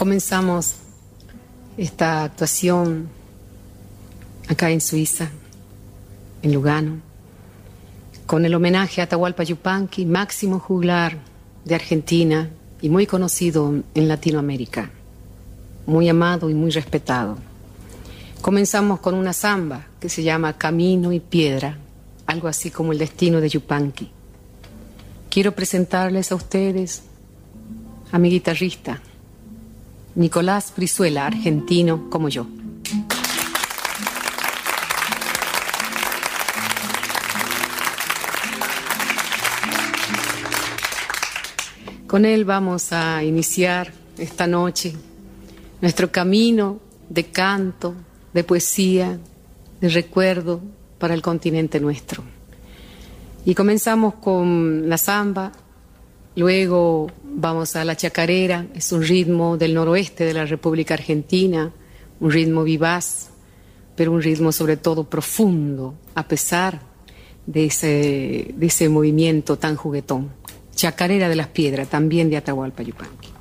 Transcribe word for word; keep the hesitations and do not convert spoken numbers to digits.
Comenzamos esta actuación acá en Suiza, en Lugano, con el homenaje a Atahualpa Yupanqui, máximo juglar de Argentina y muy conocido en Latinoamérica, muy amado y muy respetado. Comenzamos con una samba que se llama Camino y Piedra, algo así como el destino de Yupanqui. Quiero presentarles a ustedes a mi guitarrista, Nicolás Brizuela, argentino como yo. Con él vamos a iniciar esta noche nuestro camino de canto, de poesía, de recuerdo para el continente nuestro. Y comenzamos con la samba, luego vamos a la chacarera, es un ritmo del noroeste de la República Argentina, un ritmo vivaz, pero un ritmo sobre todo profundo, a pesar de ese, de ese movimiento tan juguetón. Chacarera de las Piedras, también de Atahualpa Yupanqui.